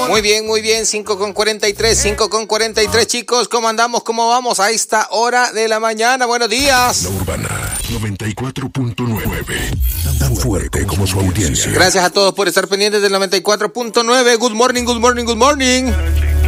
Muy bien, 5:43, chicos, ¿cómo andamos? ¿Cómo vamos a esta hora de la mañana? Buenos días. La Urbana 94.9, tan fuerte como su audiencia. Gracias a todos por estar pendientes del 94.9. Good morning.